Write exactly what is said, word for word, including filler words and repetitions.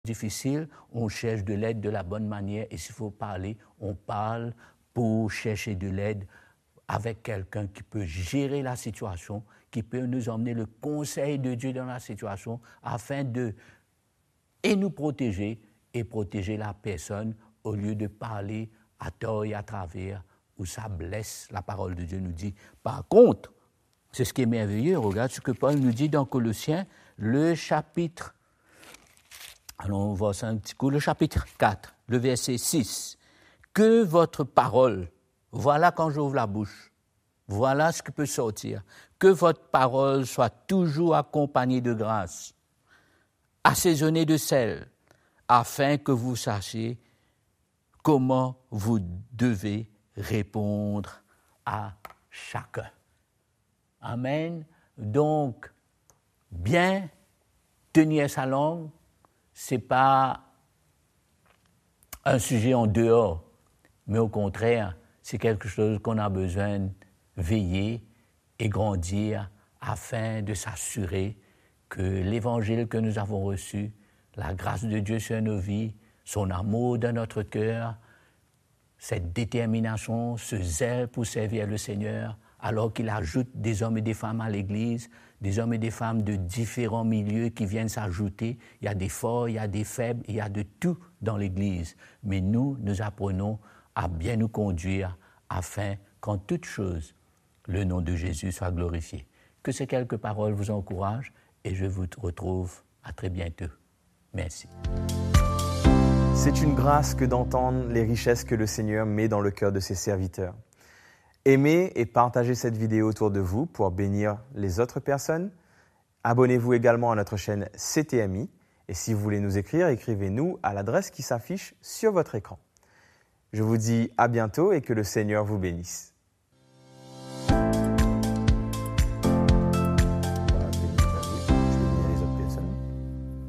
difficile, on cherche de l'aide de la bonne manière et s'il faut parler, on parle pour chercher de l'aide avec quelqu'un qui peut gérer la situation, qui peut nous emmener le conseil de Dieu dans la situation afin de et nous protéger et protéger la personne au lieu de parler à tort et à travers où ça blesse, la parole de Dieu nous dit. Par contre, c'est ce qui est merveilleux, regarde ce que Paul nous dit dans Colossiens, le chapitre Allons voir ça un petit coup. Le chapitre quatre, le verset six. Que votre parole, voilà quand j'ouvre la bouche, voilà ce qui peut sortir. Que votre parole soit toujours accompagnée de grâce, assaisonnée de sel, afin que vous sachiez comment vous devez répondre à chacun. Amen. Donc, bien tenir sa langue, ce n'est pas un sujet en dehors, mais au contraire, c'est quelque chose qu'on a besoin de veiller et grandir afin de s'assurer que l'évangile que nous avons reçu, la grâce de Dieu sur nos vies, son amour dans notre cœur, cette détermination, ce zèle pour servir le Seigneur, alors qu'il ajoute des hommes et des femmes à l'Église, des hommes et des femmes de différents milieux qui viennent s'ajouter. Il y a des forts, il y a des faibles, il y a de tout dans l'Église. Mais nous, nous apprenons à bien nous conduire afin qu'en toute chose, le nom de Jésus soit glorifié. Que ces quelques paroles vous encouragent et je vous retrouve à très bientôt. Merci. C'est une grâce que d'entendre les richesses que le Seigneur met dans le cœur de ses serviteurs. Aimez et partagez cette vidéo autour de vous pour bénir les autres personnes. Abonnez-vous également à notre chaîne C T M I et si vous voulez nous écrire, écrivez-nous à l'adresse qui s'affiche sur votre écran. Je vous dis à bientôt et que le Seigneur vous bénisse.